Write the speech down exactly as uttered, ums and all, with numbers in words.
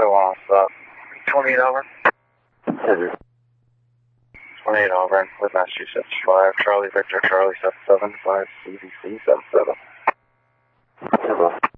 so on, stop. twenty-eight over. Roger. twenty-eight over, with Massachusetts five, Charlie Victor, Charlie seven seven, five C D C seven seven. Hello.